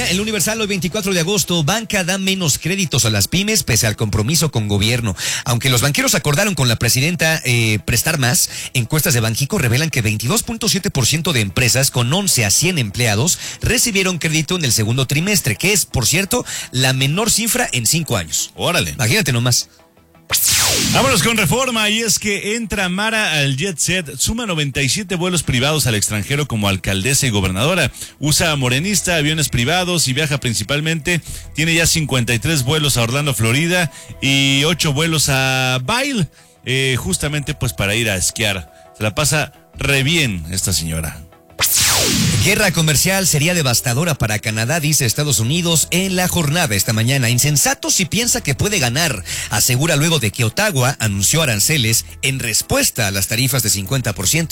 el Universal, hoy 24 de agosto, banca da menos créditos a las pymes pese al compromiso con gobierno. Aunque los banqueros acordaron con la presidenta prestar más, encuestas de Banjico revelan que 22.7% de empresas con 11 a 100 empleados recibieron crédito en el segundo trimestre, que es, por cierto, la menor cifra en 5 años. Órale. Imagínate nomás. Vámonos con Reforma, y es que entra Mara al Jet Set, suma 97 vuelos privados al extranjero como alcaldesa y gobernadora, usa morenista, aviones privados y viaja principalmente, tiene ya 53 vuelos a Orlando, Florida y 8 vuelos a Vail, justamente pues para ir a esquiar. Se la pasa re bien esta señora. Guerra comercial sería devastadora para Canadá, dice Estados Unidos en la jornada esta mañana. Insensato si piensa que puede ganar, asegura luego de que Ottawa anunció aranceles en respuesta a las tarifas de 50%.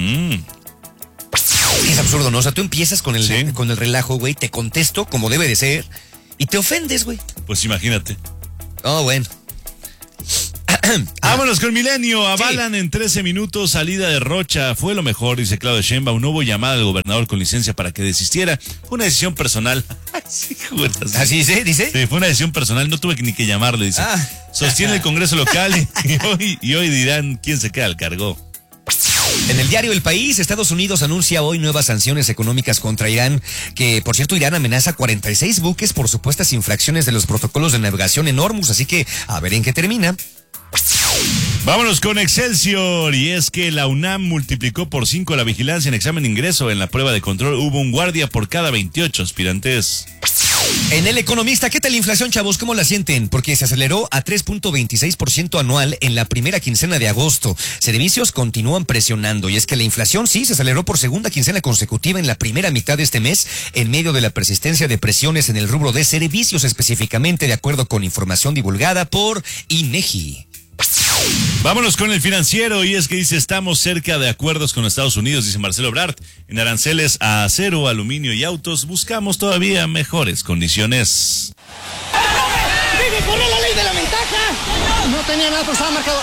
Es absurdo, ¿no? O sea, tú empiezas con el relajo, güey, te contesto como debe de ser y te ofendes, güey. Pues imagínate. Oh, bueno. Vámonos con Milenio. Avalan en 13 minutos salida de Rocha. Fue lo mejor, dice Claudio Sheinbaum. No hubo llamada al gobernador con licencia para que desistiera. Fue una decisión personal. ¿Así dice? Sí, fue una decisión personal. No tuve ni que llamarle, dice. Sostiene el Congreso local y hoy dirán quién se queda al cargo. En el diario El País, Estados Unidos anuncia hoy nuevas sanciones económicas contra Irán, que por cierto Irán amenaza 46 buques por supuestas infracciones de los protocolos de navegación en Hormuz, así que a ver en qué termina. Vámonos con Excelsior, y es que la UNAM multiplicó por 5 la vigilancia en examen de ingreso. En la prueba de control hubo un guardia por cada 28 aspirantes. En El Economista, ¿qué tal la inflación, chavos? ¿Cómo la sienten? Porque se aceleró a 3.26% anual en la primera quincena de agosto. Servicios continúan presionando, y es que la inflación sí se aceleró por segunda quincena consecutiva en la primera mitad de este mes, en medio de la persistencia de presiones en el rubro de servicios, específicamente de acuerdo con información divulgada por INEGI. Vámonos con El Financiero, y es que dice: estamos cerca de acuerdos con Estados Unidos, dice Marcelo Ebrard. En aranceles a acero, aluminio y autos buscamos todavía mejores condiciones. ¡Vive por la ley de la ventaja! No tenía nada, pero estaba marcado.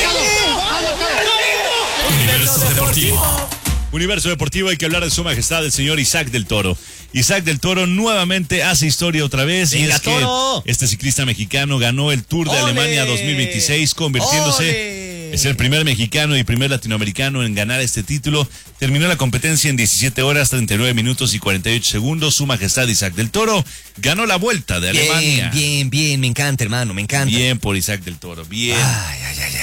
Universo Deportivo. Universo Deportivo, hay que hablar de su majestad el señor Isaac del Toro. Isaac del Toro nuevamente hace historia otra vez. ¡Venga, y es Toro! que este ciclista mexicano ganó el Tour de Alemania 2026, convirtiéndose, es el primer mexicano y primer latinoamericano en ganar este título. Terminó la competencia en 17 horas, 39 minutos y 48 segundos. Su majestad Isaac del Toro ganó la Vuelta de Alemania. Bien, me encanta, hermano, me encanta. Bien por Isaac del Toro, bien. Ay.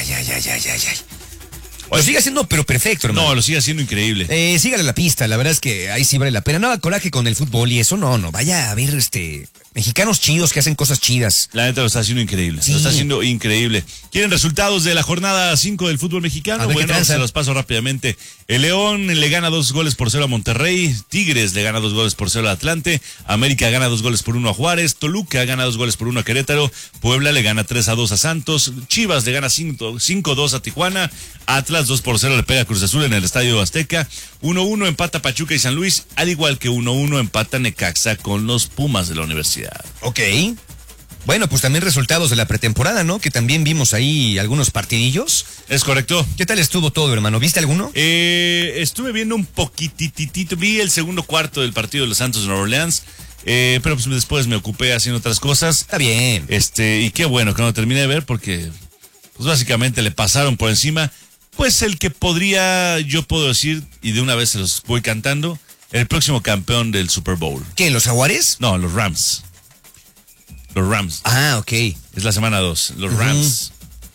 Lo sigue haciendo, pero perfecto, hermano. No, lo sigue haciendo increíble. Sígale la pista, la verdad es que ahí sí vale la pena. No haga coraje con el fútbol y eso, no. Vaya a ver, mexicanos chidos que hacen cosas chidas. La neta lo está haciendo increíble. Sí. Lo está haciendo increíble. ¿Quieren resultados de la jornada 5 del fútbol mexicano? Bueno, se los paso rápidamente. El León le gana 2-0 a Monterrey. Tigres le gana 2-0 a Atlante. América gana 2-1 a Juárez. Toluca gana 2-1 a Querétaro. Puebla le gana 3-2 a Santos. Chivas le gana 5-2 a Tijuana. Atlas 2-0 le pega a Cruz Azul en el Estadio Azteca. 1-1 empata Pachuca y San Luis, al igual que 1-1 empata Necaxa con los Pumas de la Universidad. Ok. Bueno, pues también resultados de la pretemporada, ¿no? Que también vimos ahí algunos partidillos. Es correcto. ¿Qué tal estuvo todo, hermano? ¿Viste alguno? Estuve viendo un poquititito, vi el segundo cuarto del partido de los Santos de Nueva Orleans, pero pues después me ocupé haciendo otras cosas. Está bien. Y qué bueno que no terminé de ver porque pues básicamente le pasaron por encima. Pues el que yo puedo decir, y de una vez se los voy cantando, el próximo campeón del Super Bowl. ¿Qué, los Jaguares? No, los Rams. Los Rams. Ah, ok. Es la semana 2, los Rams.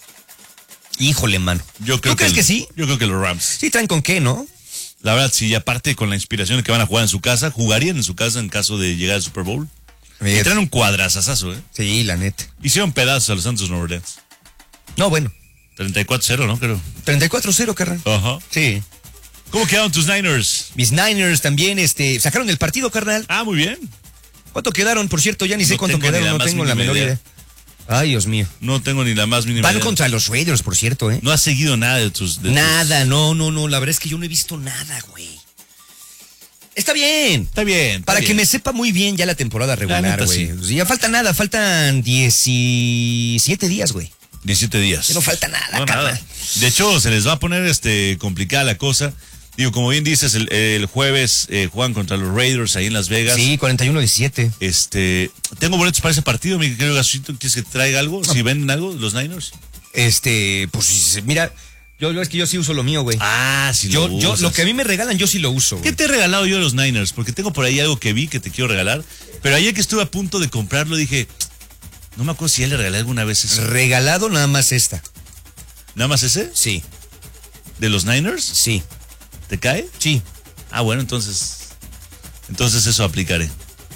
Híjole, mano. ¿Tú crees que sí? Yo creo que los Rams. Sí, traen con qué, ¿no? La verdad, sí, aparte con la inspiración de que van a jugar en su casa, jugarían en su casa en caso de llegar al Super Bowl. Traen un cuadrazazazo, ¿eh? Sí, la neta. Hicieron pedazos a los Santos de Nueva Orleans. No, bueno. 34-0, ¿no? Creo. 34-0, carnal. Ajá. Sí. ¿Cómo quedaron tus Niners? Mis Niners también, sacaron el partido, carnal. Ah, muy bien. ¿Cuánto quedaron? Por cierto, ya ni sé cuánto quedaron, no tengo la menor idea. Ay, Dios mío. No tengo ni la más mínima idea. Van contra los Raiders, por cierto, ¿eh? No has seguido nada de nada, no. La verdad es que yo no he visto nada, güey. Está bien. Está bien. Para que me sepa muy bien ya la temporada regular, güey. Sí. Ya falta nada, faltan 17 días, güey. 17 días. Ya no falta nada, no, nada. De hecho, se les va a poner complicada la cosa. Digo, como bien dices, el jueves juegan contra los Raiders ahí en Las Vegas. Sí, 41-17. Tengo boletos para ese partido, mi querido Gasito. ¿Quieres que te traiga algo? ¿Si venden algo, los Niners? Pues mira, es que yo sí uso lo mío, güey. Ah, sí lo usas. Lo que a mí me regalan, yo sí lo uso, güey. ¿Qué te he regalado yo de los Niners? Porque tengo por ahí algo que vi que te quiero regalar. Pero ayer que estuve a punto de comprarlo, dije, no me acuerdo si ya le regalé alguna vez eso. Regalado nada más esta. ¿Nada más ese? Sí. ¿De los Niners? Sí. ¿Te cae? Sí. Ah, bueno, entonces eso aplicaré.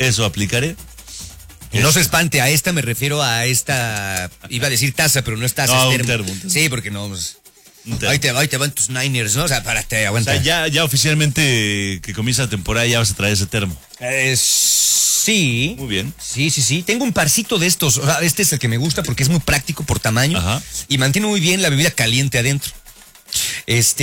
Y no se espante, a esta me refiero a esta, iba a decir taza, pero no es taza, no, es termo. Sí, porque no, pues, ahí te van tus Niners, ¿no? O sea, te aguanta. O sea, ya oficialmente que comienza la temporada ya vas a traer ese termo. Sí. Muy bien. Sí. Tengo un parcito de estos, o sea, este es el que me gusta porque es muy práctico por tamaño. Ajá. Y mantiene muy bien la bebida caliente adentro. Pues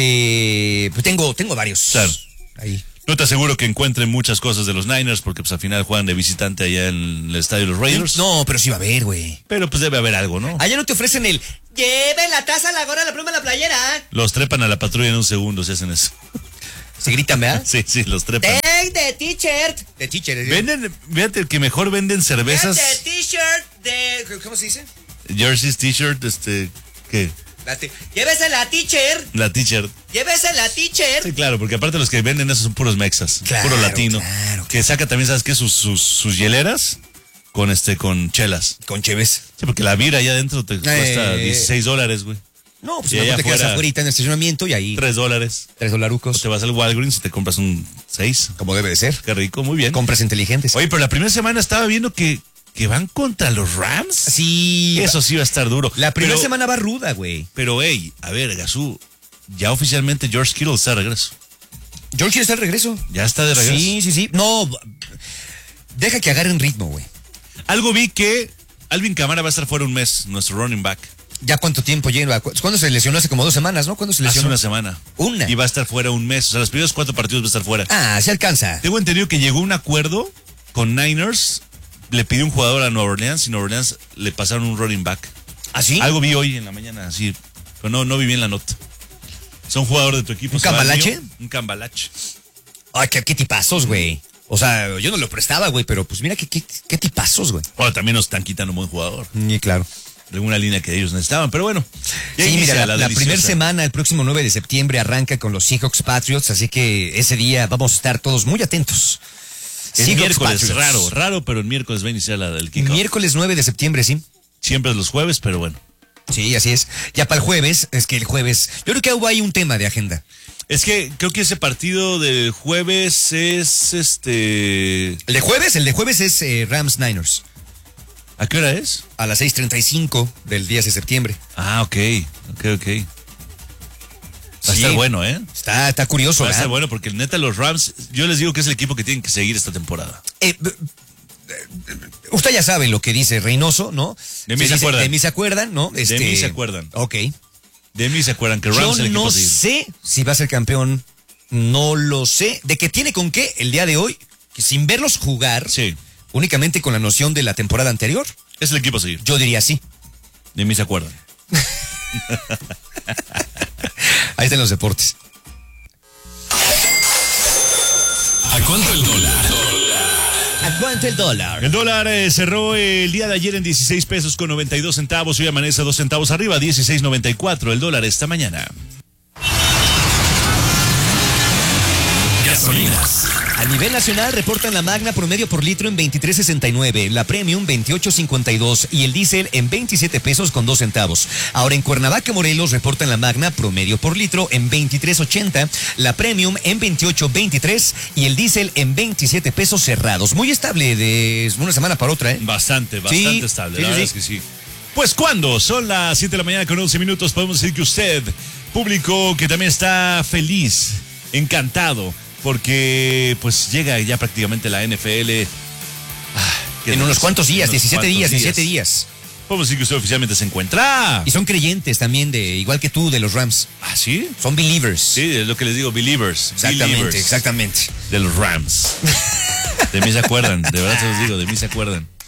tengo varios. Claro. Ahí. No te aseguro que encuentren muchas cosas de los Niners porque pues al final juegan de visitante allá en el estadio de los Raiders. No, pero sí va a haber, güey. Pero pues debe haber algo, ¿no? Allá no te ofrecen el lleve la taza, la gorra, la pluma, la playera. Los trepan a la patrulla en un segundo si hacen eso. Se gritan, ¿verdad? Sí, los trepan. Take the t-shirt. The t-shirt. Venden, fíjate que mejor venden cervezas. The t-shirt de... ¿Cómo se dice? Jerseys, t-shirt, ¿qué? Llévese la t-shirt. La t-shirt. Llévese la t-shirt. Sí, claro, porque aparte los que venden esos son puros mexas, claro, puro latino. Claro. Que saca también, ¿sabes qué? Sus hieleras con chelas. Con cheves. Sí, porque la bira allá adentro te cuesta $16, güey. No, pues y allá te quedas afuera, afuera en el estacionamiento y ahí... $3. $3. O te vas al Walgreens y te compras un 6. Como debe de ser. Qué rico, muy bien. Compras inteligentes. Oye, pero la primera semana estaba viendo que van contra los Rams. Sí. Eso sí va a estar duro. La primera semana va ruda, güey. Pero, hey, a ver, Gazú, ya oficialmente George Kittle está de regreso. George Kittle está de regreso. Ya está de regreso. Sí. No, deja que agarren ritmo, güey. Algo vi que Alvin Kamara va a estar fuera un mes, nuestro running back. ¿Ya cuánto tiempo lleva? ¿Cuándo se lesionó? Hace como 2 semanas, ¿no? ¿Cuándo se lesionó? Hace una semana. Y va a estar fuera un mes. O sea, los primeros 4 partidos va a estar fuera. Ah, se alcanza. Tengo entendido que llegó a un acuerdo con Niners. Le pidió un jugador a Nueva Orleans y Nueva Orleans le pasaron un running back. ¿Ah, sí? Algo vi hoy en la mañana, así. Pero no vi bien la nota. Son jugadores de tu equipo. ¿Un cambalache? Un cambalache. Ay, qué tipazos, güey. O sea, yo no lo prestaba, güey, pero pues mira qué tipazos, güey. Ahora también nos están quitando un buen jugador. Sí, claro. De una línea que ellos necesitaban, pero bueno. Sí, mira, la primera semana, el próximo 9 de septiembre, arranca con los Seahawks Patriots, así que ese día vamos a estar todos muy atentos. Es miércoles, raro, pero el miércoles va a iniciar el kickoff. Miércoles 9 de septiembre, sí. Siempre es los jueves, pero bueno. Sí, así es. Ya para el jueves, es que el jueves, yo creo que hubo ahí un tema de agenda. Es que creo que ese partido del jueves es El de jueves es Rams Niners. ¿A qué hora es? A las 6:35 del 10 de septiembre. Ah, ok. Va a estar bueno, ¿eh? Está curioso, Va a estar bueno porque neta los Rams, yo les digo que es el equipo que tienen que seguir esta temporada. Usted ya sabe lo que dice Reynoso, ¿no? De mí se acuerdan. De mí se acuerdan, ¿no? De mí se acuerdan. Ok. De mí se acuerdan que Rams es el equipo no sé si va a ser campeón. No lo sé. De que tiene con qué el día de hoy, que sin verlos jugar, sí, únicamente con la noción de la temporada anterior. Es el equipo a seguir. Yo diría sí. De mí se acuerdan. Ahí están los deportes. ¿A cuánto el dólar? ¿A cuánto el dólar? El dólar cerró el día de ayer en 16 pesos con 92 centavos. Hoy amanece 2 centavos arriba, 16.94 el dólar esta mañana. Gasolinas. A nivel nacional reportan la Magna promedio por litro en 23.69, la Premium 28.52 y el diésel en 27 pesos con 2 centavos. Ahora en Cuernavaca, Morelos reportan la Magna promedio por litro en 23.80, la Premium en 28.23 y el diésel en 27 pesos cerrados. Muy estable de una semana para otra, ¿eh? Bastante estable, sí, la verdad es que sí. Pues cuando son las 7 de la mañana con 11 minutos, podemos decir que usted, público que también está feliz, encantado, porque pues llega ya prácticamente la NFL. En unos cuantos días, 17 días. Podemos decir que usted oficialmente se encuentra. Y son creyentes también, igual que tú, de los Rams. ¿Ah, sí? Son believers. Sí, es lo que les digo, believers. Exactamente. De los Rams. De mí se acuerdan, de verdad se los digo, de mí se acuerdan.